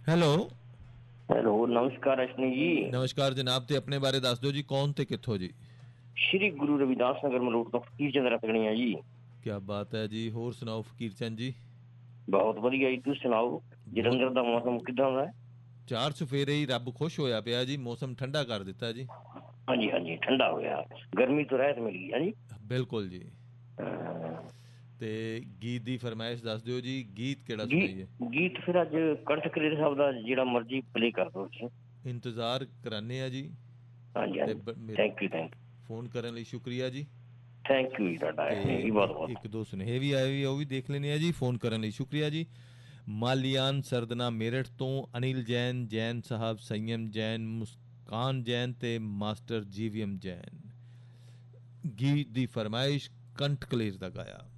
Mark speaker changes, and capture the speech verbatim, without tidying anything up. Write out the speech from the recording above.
Speaker 1: Hello.
Speaker 2: Hello, ਨਮਸਕਾਰ ਅਸ਼ਨੀ ਜੀ।
Speaker 1: ਨਮਸਕਾਰ ਜਨਾਬ, ਤੇ ਆਪਣੇ ਬਾਰੇ ਦੱਸ ਦਿਓ ਜੀ, ਕੌਣ ਤੇ ਕਿੱਥੋਂ ਜੀ?
Speaker 2: ਸ਼੍ਰੀ ਗੁਰੂ ਰਵਿਦਾਸ ਨਗਰ ਮਲੋਟ ਤੋਂ ਫਕੀਰ ਚੰਦ ਰਤਗੜੀਆਂ ਜੀ।
Speaker 1: ਕਿਆ ਬਾਤ ਹੈ ਜੀ। ਹੋਰ ਸੁਣਾਓ ਫਕੀਰ ਚੰਦ ਜੀ।
Speaker 2: ਬਹੁਤ ਵਧੀਆ ਜੀ, ਤੁਸੀਂ ਸੁਣਾਓ
Speaker 1: ਬਹੁਤ
Speaker 2: ਜਲੰਧਰ ਦਾ ਮੌਸਮ ਕਿੱਦਾਂ ਦਾ ਹੈ?
Speaker 1: ਚਾਰ ਚੁਫੇਰੇ ਹੀ ਰੱਬ ਖੁਸ਼ ਹੋਇਆ ਪਿਆ ਜੀ, ਮੌਸਮ ਠੰਡਾ ਕਰ ਦਿੱਤਾ ਜੀ।
Speaker 2: ਹਾਂਜੀ ਹਾਂਜੀ, ਠੰਡਾ ਹੋ ਗਿਆ, ਗਰਮੀ ਤੋਂ ਰਹਿਤ ਮਿਲ ਗਈ ਹੈ ਜੀ।
Speaker 1: ਬਿਲਕੁਲ ਜੀ।
Speaker 2: ਅਹ,
Speaker 1: ਤੇ ਗੀਤ ਦੀ ਫਰਮਾਇਸ਼ ਦੱਸ ਦਿਓ ਜੀ, ਗੀਤ ਕਿਹੜਾ
Speaker 2: ਗੀ
Speaker 1: ਸੁਣਾਈਏ?
Speaker 2: ਗੀਤ ਫਿਰ ਅੱਜ ਕੰਠ ਕਲੇਰ ਸਾਹਿਬ ਦਾ ਜਿਹੜਾ ਮਰਜ਼ੀ ਪਲੇ ਕਰ ਦਿਓ ਤੁਸੀਂ।
Speaker 1: ਇੰਤਜ਼ਾਰ ਕਰਾਨੇ ਆ ਜੀ।
Speaker 2: ਹਾਂਜੀ
Speaker 1: ਤੇ
Speaker 2: ਹਾਂਜੀ,
Speaker 1: ਬ- ਮੇ-
Speaker 2: ਥੈਂਕ ਯੂ ਥੈਂਕ
Speaker 1: ਫੋਨ ਕਰਨ ਲਈ ਸ਼ੁਕਰੀਆ ਜੀ।
Speaker 2: ਥੈਂਕ ਯੂ ਜੀ ਤੁਹਾਡਾ
Speaker 1: ਤੇ
Speaker 2: ਅਸ਼ਨੀ ਜੀ, ਬਹੁਤ
Speaker 1: ਇੱਕ
Speaker 2: ਬਹੁਤ।
Speaker 1: ਇੱਕ ਦੋ ਸੁਨੇਹੇ ਵੀ ਆਏ ਵੀ, ਉਹ ਵੀ ਦੇਖ ਲੈਣੇ ਆ ਜੀ। ਫੋਨ ਕਰਨ ਲਈ ਸ਼ੁਕਰੀਆ ਜੀ। ਮਾਲਿਆਨ ਸਰਦਨਾ ਮੇਰਠ ਤੋਂ ਅਨਿਲ ਜੈਨ, ਜੈਨ ਸਾਹਿਬ, ਸੰਯਮ ਜੈਨ, ਮੁਸਕਾਨ ਜੈਨ ਤੇ ਮਾਸਟਰ ਜੀਵੀਐਮ ਜੈਨ। ਗੀਤ ਦੀ ਫਰਮਾਇਸ਼ ਕੰਠ ਕਲੇਰ ਦਾ ਗਾਇਆ।